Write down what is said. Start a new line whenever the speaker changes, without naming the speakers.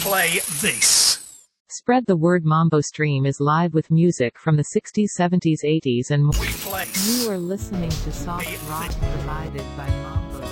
play this.
Spread the word. Mambo Stream is live with music from the 60s, 70s, 80s and more.
We play.
You are listening to soft rock provided by Mambo.